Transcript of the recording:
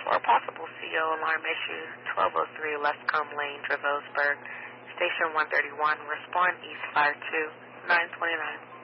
for a possible CO alarm issue, 1203 Lescombe Lane, Dravosburg, Station 131, respond East Fire 2, 929.